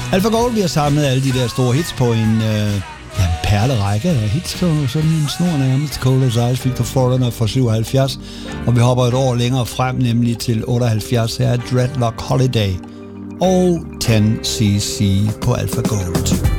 AlphaGold, vi har samlet alle de der store hits på en perlerække af hits på sådan en snor nærmest. Cold as Ice, Victor Foreigner fra 77, og vi hopper et år længere frem, nemlig til 78. Her er Dreadlock Holiday og 10cc på AlphaGold.